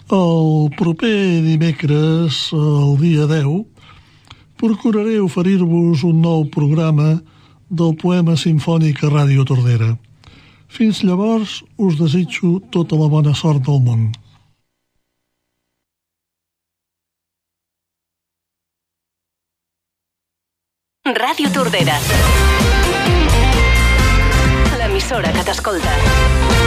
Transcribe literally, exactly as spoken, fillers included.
El proper dimecres, el dia deu, procuraré oferir-vos un nou programa del poema simfònic a Ràdio Tordera. Fins llavors, us desitjo tota la bona sort del món. Ràdio Tordera, l'emissora que t'escolta.